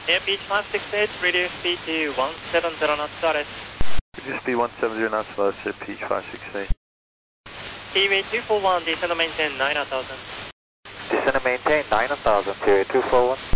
Air Beach 568, radio speed to 170 knots, RS. Radio speed 170 knots, Air Beach 568. TWA 241, descend and maintain 9,000. Descend and maintain 9,000, TWA 241.